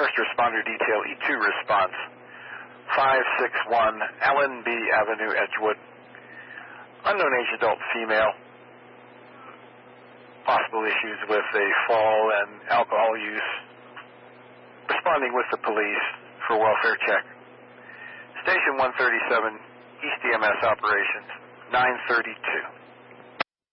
First Responder Detail E2 response, 561 Allen B. Avenue, Edgewood. Unknown age adult female. Possible issues with a fall and alcohol use. Responding with the police for welfare check. Station 137, East EMS operations, 932.